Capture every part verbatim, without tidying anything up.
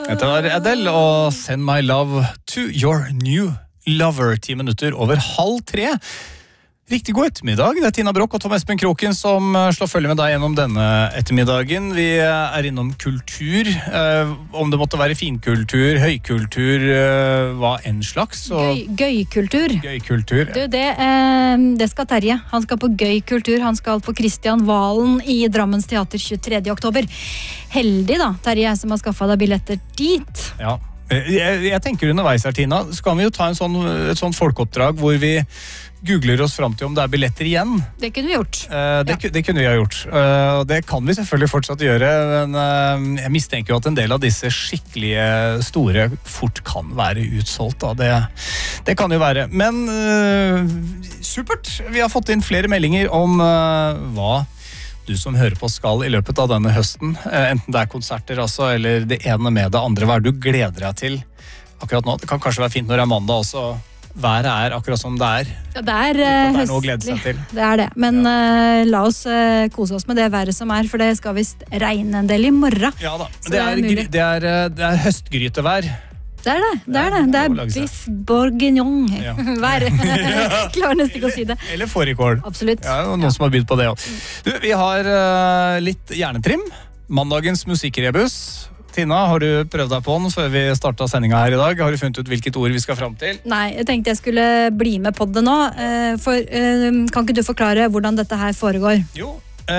Dette var Adele og Send My Love to Your New Lover. Ti minutter over halv tre. Riktig god ettermiddag. Det er Tina Brock og Tom Espen Kroken som slår følge med deg gjennom denne ettermiddagen. Vi er innom kultur, eh, om det måtte være finkultur, høykultur, eh, hva enn slags. Gøy, gøykultur. Gøykultur. Du, det, eh, det skal Terje. Han skal på gøykultur. Han skal på Kristian Valen i Drammens Teater tjuetredje oktober. Heldig da, Terje, som har skaffet deg billetter dit. Ja. Jeg, jeg tenker underveis her, Tina, så kan vi jo ta en sånn, et sånn folkeoppdrag hvor vi googler oss frem til om det er billetter igjen. Det kunne vi gjort. Uh, det, ja. det kunne vi ha gjort. Uh, det kan vi selvfølgelig fortsatt gjøre, men uh, jeg mistenker jo at en del av disse skikkelige store fort kan være utsolgt. Da. Det, det kan jo være. Men uh, supert! Vi har fått inn flere meldinger om uh, hva du som hører på skal i løpet av denne høsten, enten det er konserter altså, eller det ene med det andre. Hva er det du gleder deg til akkurat nå? Det kan kanskje være fint når det er mandag også. Været er akkurat som det er. Ja, det er, det uh, er noe å glede seg til. Det er det. Men ja. uh, la oss uh, kose oss med det været som er, for det skal visst regne en del i morgen. Ja da, men det er, det, er, det, er, det er høstgrytevær. Det er det, det er det. Det er biff bourguignon. Ja. Vær. Klarer nesten ikke å si det. Eller fårikål. Absolutt. Ja, noen ja. som har bydd på det også. Du, vi har uh, litt hjernetrim. Mandagens musikkrebus. Tina, har du prøvd deg på den før vi startet sendingen her i dag? Har du funnet ut hvilket ord vi skal frem til? Nei, jeg tenkte jeg skulle bli med på det nå. For, kan ikke du forklare hvordan dette her foregår? Jo,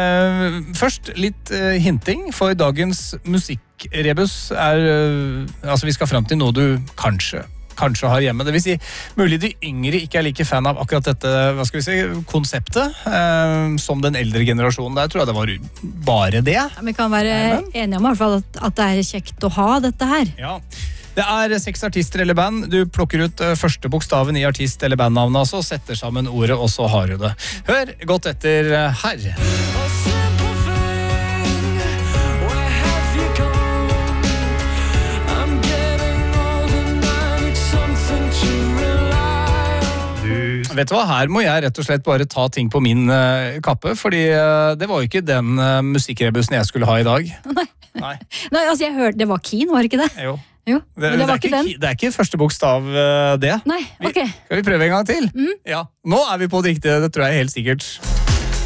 uh, først litt uh, hinting for dagens musikkrebus er, uh, altså vi skal frem til noe du kanskje kanskje har hjemme. Det vil si, mulig de yngre ikke er like fan av akkurat dette, hva skal vi si, konseptet, eh, som den eldre generasjonen. Der tror jeg det var bare det. Ja, vi kan være Amen. enige om i hvert fall at, at det er kjekt å ha dette her. Ja. Det er seks artister eller band. Du plukker ut første bokstaven i artist- eller bandnavnet, altså, setter sammen ordet, og så har du det. Hør godt etter her. Vet du hva, her må jeg rett og slett bare ta ting på min uh, kappe, fordi uh, det var jo ikke den uh, musikkrebusen jeg skulle ha i dag. Nei, Nei. Nei altså jeg hørte, det var Keen, var det ikke det? Jo. Jo, det, men det, det, var er ikke den. Det er ikke første bokstav uh, det. Nei, ok. Vi, skal vi prøve en gang til? Mm. Ja, nå er vi på det riktige, det tror jeg helt sikkert.